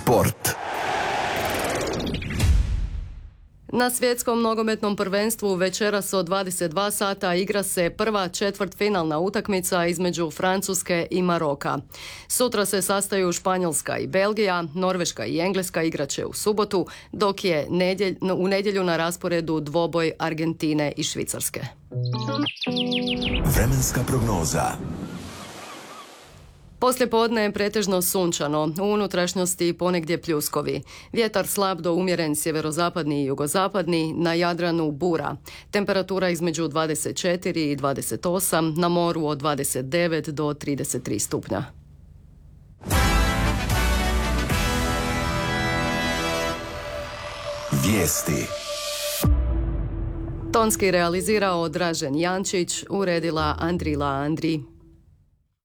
Sport. Na svjetskom nogometnom prvenstvu večeras od 22 sata igra se prva četvrtfinalna utakmica između Francuske i Maroka. Sutra se sastaju Španjolska i Belgija, Norveška i Engleska igraće u subotu, dok je u nedjelju na rasporedu dvoboj Argentine i Švicarske. Vremenska prognoza. Poslijepodne je pretežno sunčano, u unutrašnjosti ponegdje pljuskovi. Vjetar slab do umjeren sjeverozapadni i jugozapadni, na Jadranu bura. Temperatura između 24 i 28, na moru od 29 do 33 stupnja. Vijesti. Tonski realizirao Dražen Jančić, uredila Andrila Andri.